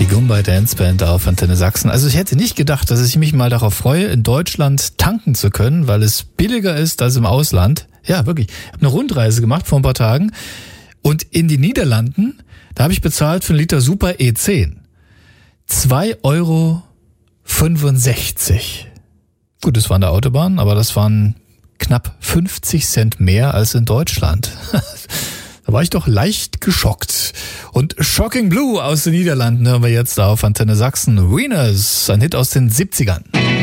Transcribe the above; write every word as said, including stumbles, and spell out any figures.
Goombay Dance Band auf Antenne Sachsen. Also ich hätte nicht gedacht, dass ich mich mal darauf freue, in Deutschland tanken zu können, weil es billiger ist als im Ausland. Ja, wirklich. Ich habe eine Rundreise gemacht vor ein paar Tagen und in den Niederlanden, da habe ich bezahlt für einen Liter Super E zehn. zwei Euro fünfundsechzig. Gut, das war an der Autobahn, aber das waren knapp fünfzig Cent mehr als in Deutschland. Da war ich doch leicht geschockt. Und Shocking Blue aus den Niederlanden hören wir jetzt auf Antenne Sachsen. Wieners, ein Hit aus den siebzigern.